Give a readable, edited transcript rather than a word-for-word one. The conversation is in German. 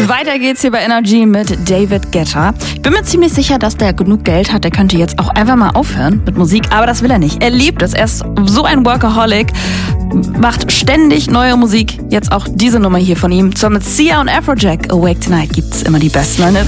Weiter geht's hier bei Energy mit David Guetta. Ich bin mir ziemlich sicher, dass der genug Geld hat. Der könnte jetzt auch einfach mal aufhören mit Musik, aber das will er nicht. Er liebt es. Er ist so ein Workaholic, macht ständig neue Musik. Jetzt auch diese Nummer hier von ihm. Zusammen mit Sia und Afrojack. Awake Tonight gibt's immer die besten.